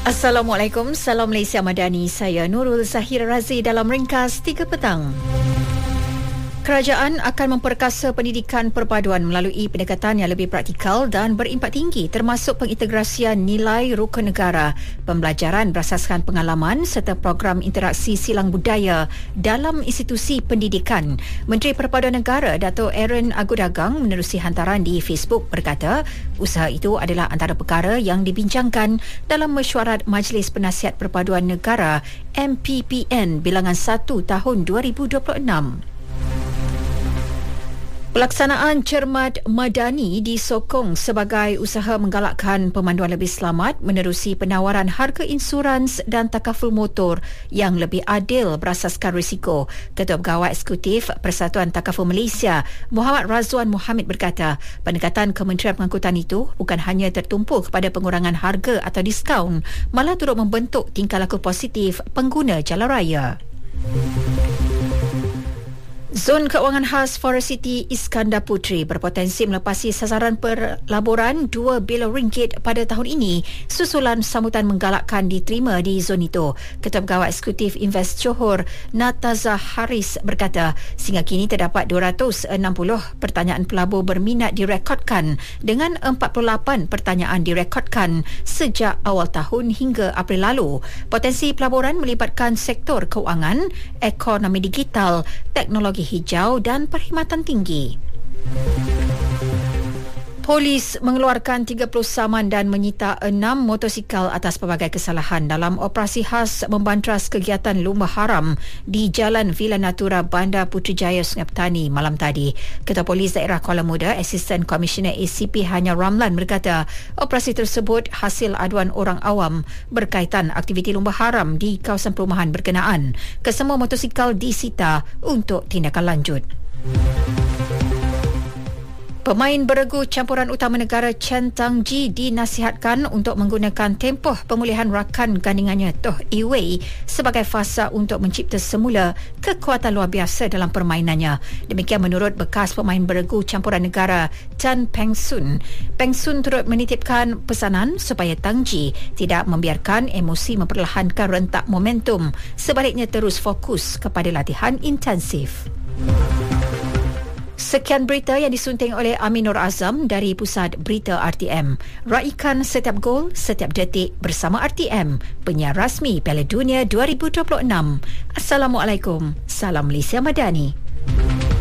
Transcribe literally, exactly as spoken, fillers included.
Assalamualaikum, Salam Malaysia Madani. Saya Nurul Zahir Razi dalam ringkas tiga petang. Kerajaan akan memperkasa pendidikan perpaduan melalui pendekatan yang lebih praktikal dan berimpak tinggi, termasuk pengintegrasian nilai rukun negara, pembelajaran berasaskan pengalaman serta program interaksi silang budaya dalam institusi pendidikan. Menteri Perpaduan Negara Dato' Aaron Agudagang menerusi hantaran di Facebook berkata, usaha itu adalah antara perkara yang dibincangkan dalam mesyuarat Majlis Penasihat Perpaduan Negara M P P N bilangan satu tahun dua ribu dua puluh enam. Pelaksanaan cermat madani disokong sebagai usaha menggalakkan pemanduan lebih selamat menerusi penawaran harga insurans dan takaful motor yang lebih adil berasaskan risiko. Ketua Pegawai Eksekutif Persatuan Takaful Malaysia, Muhammad Razwan Mohammed berkata, pendekatan Kementerian Pengangkutan itu bukan hanya tertumpu kepada pengurangan harga atau diskaun, malah turut membentuk tingkah laku positif pengguna jalan raya. Zon Keuangan Khas Forest City Iskandar Puteri berpotensi melepasi sasaran pelaburan dua bilion ringgit pada tahun ini susulan sambutan menggalakkan diterima di zon itu. Ketua Pegawai Eksekutif Invest Johor, Nataza Haris berkata, sehingga kini terdapat dua ratus enam puluh pertanyaan pelabur berminat direkodkan dengan empat puluh lapan pertanyaan direkodkan sejak awal tahun hingga April lalu. Potensi pelaburan melibatkan sektor keuangan, ekonomi digital, teknologi hijau dan perkhidmatan tinggi. Polis mengeluarkan tiga puluh saman dan menyita enam motosikal atas pelbagai kesalahan dalam operasi khas membantras kegiatan lumba haram di Jalan Villa Natura Bandar Putrajaya Sungai Petani malam tadi. Ketua Polis Daerah Kuala Muda, Assistant Commissioner A C P Hanya Ramlan berkata, operasi tersebut hasil aduan orang awam berkaitan aktiviti lumba haram di kawasan perumahan berkenaan. Kesemua motosikal disita untuk tindakan lanjut. Pemain beregu campuran utama negara Chen Tang-ji dinasihatkan untuk menggunakan tempoh pemulihan rakan gandingannya Toh Iwei sebagai fasa untuk mencipta semula kekuatan luar biasa dalam permainannya. Demikian menurut bekas pemain beregu campuran negara Tan Peng Sun. Peng Sun turut menitipkan pesanan supaya Tang-ji tidak membiarkan emosi memperlahankan rentak momentum, sebaliknya terus fokus kepada latihan intensif. Sekian berita yang disunting oleh Amin Nur Azam dari Pusat Berita R T M. Raikan setiap gol, setiap detik bersama R T M, penyiar rasmi Piala Dunia dua ribu dua puluh enam. Assalamualaikum, Salam Malaysia Madani.